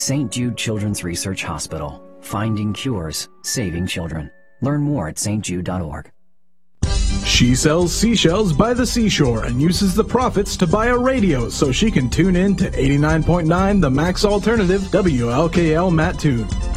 St. Jude Children's Research Hospital. Finding cures, saving children. Learn more at stjude.org. She sells seashells by the seashore and uses the profits to buy a radio so she can tune in to 89.9 The Max Alternative, WLKL Mattoon.